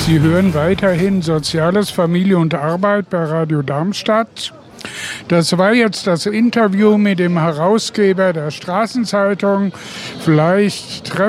Sie hören weiterhin Soziales, Familie und Arbeit bei Radio Darmstadt. Das war jetzt das Interview mit dem Herausgeber der Straßenzeitung. Vielleicht